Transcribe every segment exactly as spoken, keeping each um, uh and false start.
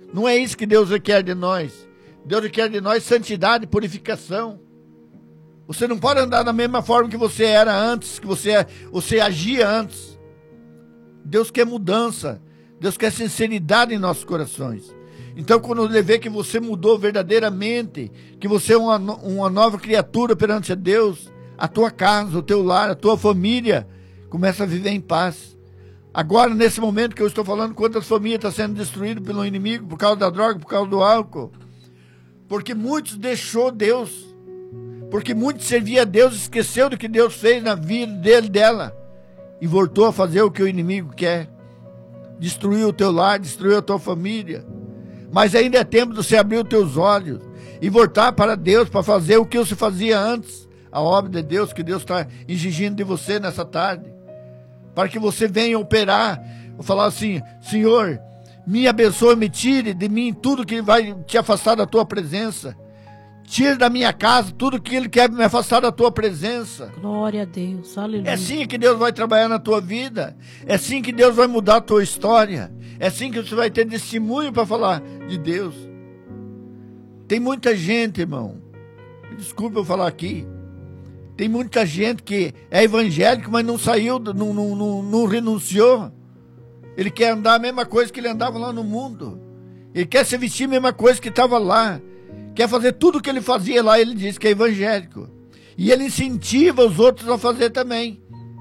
Não é isso que Deus requer de nós. Deus requer de nós santidade e purificação. Você não pode andar da mesma forma que você era antes, que você, você agia antes. Deus quer mudança. Deus quer sinceridade em nossos corações. Então, quando ele vê que você mudou verdadeiramente, que você é uma, uma nova criatura perante a Deus, a tua casa, o teu lar, a tua família começa a viver em paz. Agora, nesse momento que eu estou falando, quantas famílias estão sendo destruídas pelo inimigo por causa da droga, por causa do álcool? Porque muitos deixou Deus. Porque muitos serviam a Deus, esqueceu do que Deus fez na vida dele, dela. E voltou a fazer o que o inimigo quer. Destruiu o teu lar, destruiu a tua família. Mas ainda é tempo de você abrir os teus olhos e voltar para Deus, para fazer o que você fazia antes. A obra de Deus que Deus está exigindo de você nessa tarde. Para que você venha operar, falar assim: Senhor, me abençoe, me tire de mim tudo que vai te afastar da tua presença. Tire da minha casa tudo que Ele quer me afastar da tua presença. Glória a Deus, aleluia. É assim que Deus vai trabalhar na tua vida. É assim que Deus vai mudar a tua história. É assim que você vai ter testemunho para falar de Deus. Tem muita gente, irmão, desculpa eu falar aqui, tem muita gente que é evangélico, mas não saiu, não, não, não, não renunciou. Ele quer andar a mesma coisa que ele andava lá no mundo. Ele quer se vestir a mesma coisa que estava lá. Quer fazer tudo o que ele fazia lá, ele diz que é evangélico. E ele incentiva os outros a fazer também.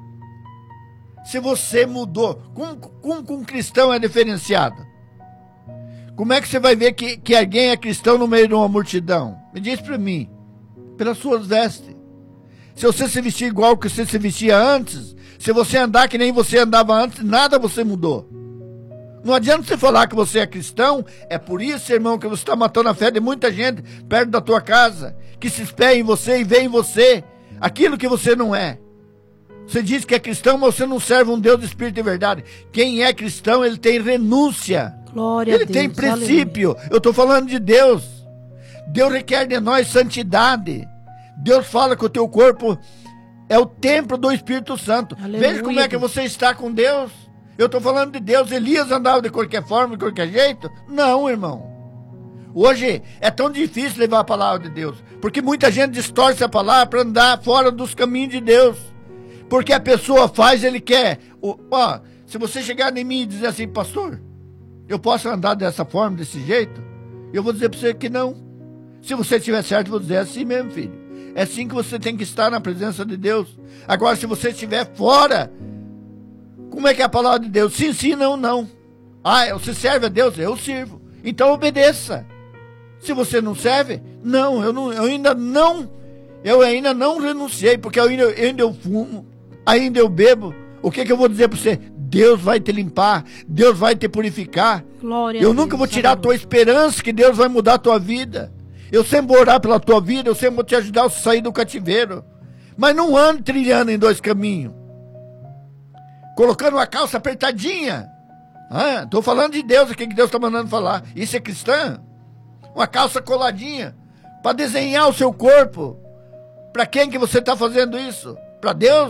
Se você mudou, como, como que um cristão é diferenciado? Como é que você vai ver que, que alguém é cristão no meio de uma multidão? Me diz para mim. Pelas suas vestes. Se você se vestir igual que você se vestia antes, se você andar que nem você andava antes, nada você mudou. Não adianta você falar que você é cristão. É por isso, irmão, que você está matando a fé de muita gente perto da tua casa, que se espera em você e vê em você aquilo que você não é. Você diz que é cristão, mas você não serve um Deus de Espírito e verdade. Quem é cristão, ele tem renúncia. Glória ele a Deus, tem princípio. aleluia. Eu estou falando de Deus. Deus requer de nós santidade. Deus fala que o teu corpo é o templo do Espírito Santo. Aleluia, Veja como é que Deus. você está com Deus. Eu estou falando de Deus. Elias andava de qualquer forma, de qualquer jeito? Não, irmão. Hoje é tão difícil levar a palavra de Deus, porque muita gente distorce a palavra para andar fora dos caminhos de Deus. Porque a pessoa faz, ele quer. Ó, se você chegar em mim e dizer assim: pastor, eu posso andar dessa forma, desse jeito? Eu vou dizer para você que não. Se você estiver certo, eu vou dizer: é assim mesmo, filho. É assim que você tem que estar na presença de Deus. Agora, se você estiver fora, como é que é a palavra de Deus? Sim, sim, não, não. Ah, você serve a Deus? Eu sirvo. Então obedeça. Se você não serve, não, eu, não, eu ainda não, eu ainda não renunciei, porque eu ainda, eu ainda eu fumo, ainda eu bebo. O que que eu vou dizer para você? Deus vai te limpar, Deus vai te purificar. Glória eu a nunca Deus, vou tirar a tua esperança que Deus vai mudar a tua vida. Eu sempre vou orar pela tua vida, eu sempre vou te ajudar a sair do cativeiro. Mas não ande trilhando em dois caminhos, colocando uma calça apertadinha. Estou ah, falando de Deus, o que Deus está mandando falar. Isso é cristã? Uma calça coladinha, para desenhar o seu corpo. Para quem que você está fazendo isso? Para Deus?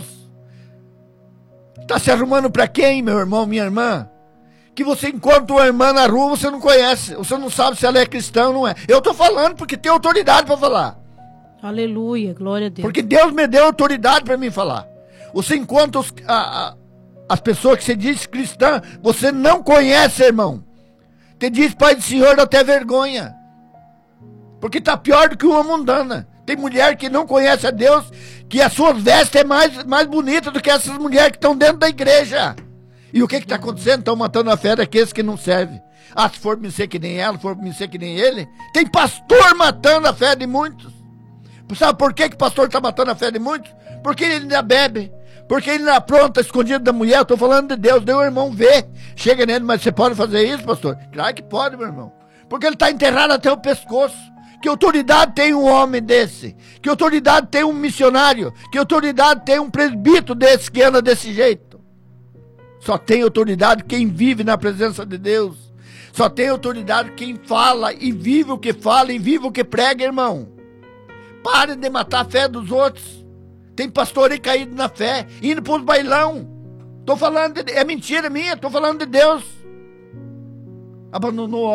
Está se arrumando para quem, meu irmão, minha irmã? Que você encontra uma irmã na rua, você não conhece, você não sabe se ela é cristã ou não é. Eu estou falando porque tenho autoridade para falar. Aleluia, glória a Deus. Porque Deus me deu autoridade para mim falar. Você encontra os, a, a, as pessoas que você diz cristã, você não conhece, irmão. Te diz pai do Senhor, dá até vergonha. Porque está pior do que uma mundana. Tem mulher que não conhece a Deus, que as suas vestes é mais, mais bonita do que essas mulheres que estão dentro da igreja. E o que está acontecendo? Estão matando a fé daqueles que não servem. Ah, se for me ser que nem ela, se for me ser que nem ele. Tem pastor matando a fé de muitos. Sabe por que que o pastor está matando a fé de muitos? Porque ele ainda bebe. Porque ele ainda apronta, escondido da mulher. Eu estou falando de Deus, deu o irmão ver. Chega nele, mas você pode fazer isso, pastor? Claro que pode, meu irmão. Porque ele está enterrado até o pescoço. Que autoridade tem um homem desse? Que autoridade tem um missionário? Que autoridade tem um presbítero desse que anda desse jeito? Só tem autoridade quem vive na presença de Deus. Só tem autoridade quem fala e vive o que fala e vive o que prega, irmão. Pare de matar a fé dos outros. Tem pastor aí caído na fé, indo para os bailão. Tô falando de, é mentira minha, tô falando de Deus. Abandonou